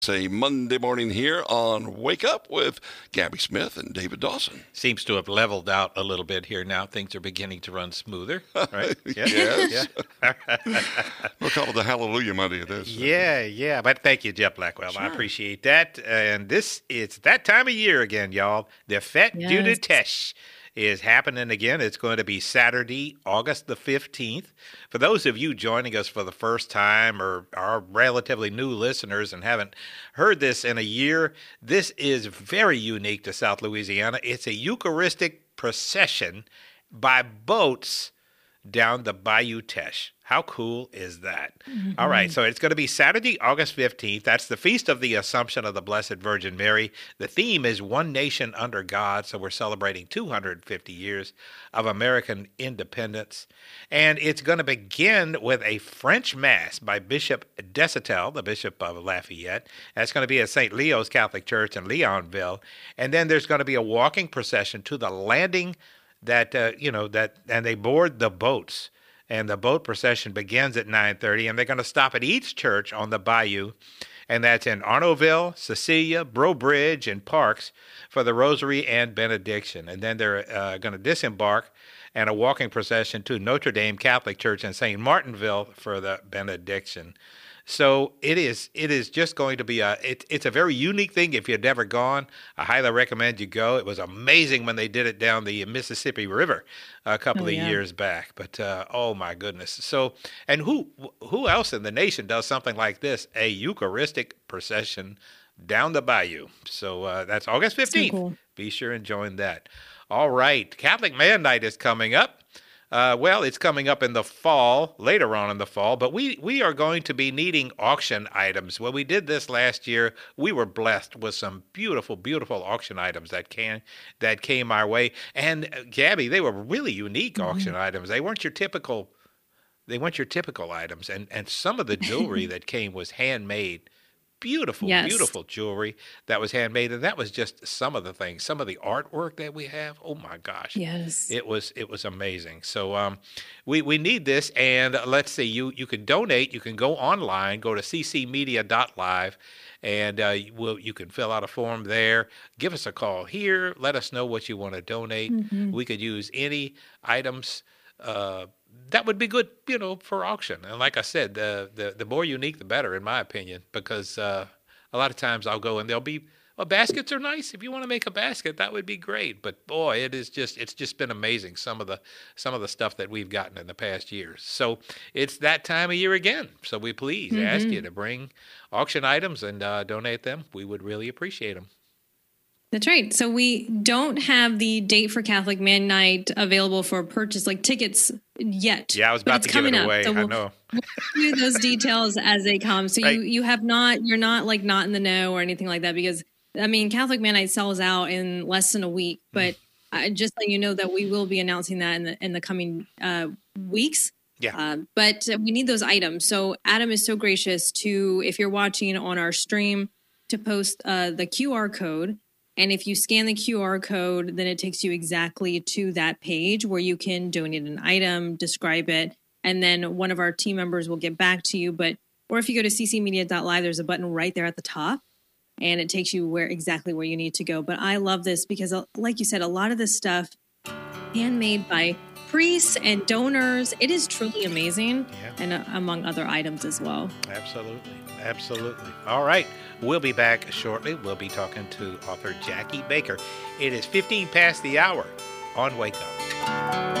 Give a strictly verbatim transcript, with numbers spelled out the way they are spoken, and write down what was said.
It's a Monday morning here on Wake Up with Gabby Smith and David Dawson. Seems to have leveled out a little bit here now. Things are beginning to run smoother, right? Yeah. Yes. Yeah. We'll call it the Hallelujah Monday of this. Yeah, yeah. But thank you, Jeff Blackwell. Sure. I appreciate that. And this is that time of year again, y'all. The Fête Yes. du Tesh is happening again. It's going to be Saturday, August the fifteenth. For those of you joining us for the first time or are relatively new listeners and haven't heard this in a year, this is very unique to South Louisiana. It's a Eucharistic procession by boats down the Bayou Teche. How cool is that? Mm-hmm. All right, so it's going to be Saturday, August fifteenth. That's the Feast of the Assumption of the Blessed Virgin Mary. The theme is One Nation Under God, so we're celebrating two hundred fifty years of American independence. And it's going to begin with a French Mass by Bishop Desautel, the Bishop of Lafayette. That's going to be at Saint Leo's Catholic Church in Leonville. And then there's going to be a walking procession to the landing that, uh, you know, that, and they board the boats. And the boat procession begins at nine thirty, and they're going to stop at each church on the bayou, and that's in Arnaudville, Cecilia, Breaux Bridge, and Parks for the Rosary and Benediction. And then they're uh, going to disembark and a walking procession to Notre Dame Catholic Church in Saint Martinville for the Benediction. So it is it is just going to be a it, it's a very unique thing. If you've never gone, I highly recommend you go. It was amazing when they did it down the Mississippi River a couple Oh, of yeah. years back. But uh, oh my goodness! So and who who else in the nation does something like this? A Eucharistic procession down the bayou. So uh, that's August fifteenth. cool. Be sure and join that. All right, Catholic Man Night is coming up. Uh, well, it's coming up in the fall, later on in the fall, but we, we are going to be needing auction items. When we did this last year, we were blessed with some beautiful, beautiful auction items that can that came our way. And uh, Gabby, they were really unique Mm-hmm. auction items. They weren't your typical, they weren't your typical items. And and some of the jewelry that came was handmade. Beautiful, Yes. beautiful jewelry that was handmade, and that was just some of the things. Some of the artwork that we have. Oh my gosh! Yes. It was it was amazing. So um, we we need this, and let's see. You you can donate. You can go online. Go to c c media dot live, and uh, you will you can fill out a form there. Give us a call here. Let us know what you want to donate. Mm-hmm. We could use any items. Uh, that would be good, you know, for auction. And like I said, the the, the more unique, the better, in my opinion, because uh, a lot of times I'll go and there'll be, well, baskets are nice. If you want to make a basket, that would be great. But boy, it is just, it's just been amazing. Some of the, some of the stuff that we've gotten in the past years. So it's that time of year again. So we please Mm-hmm. ask you to bring auction items and uh, donate them. We would really appreciate them. That's right. So we don't have the date for Catholic Man Night available for purchase, like tickets yet. Yeah, I was but about it's to give coming it up. away. So I we'll, know. we'll do those details as they come. So Right. you, you have not, you're not like not in the know or anything like that, because I mean, Catholic Man Night sells out in less than a week, but I just let you know that we will be announcing that in the, in the coming uh, weeks. Yeah. Uh, but we need those items. So Adam is so gracious to, if you're watching on our stream, to post uh, the Q R code. And if you scan the Q R code, then it takes you exactly to that page where you can donate an item, describe it, and then one of our team members will get back to you. But or if you go to c c media dot live, there's a button right there at the top, and it takes you where exactly where you need to go. But I love this because, uh, like you said, a lot of this stuff handmade by priests and donors. It is truly amazing, Yeah. and uh, among other items as well. Absolutely. Absolutely. All right. We'll be back shortly. We'll be talking to author Jackie Baker. It is fifteen past the hour on Wake Up.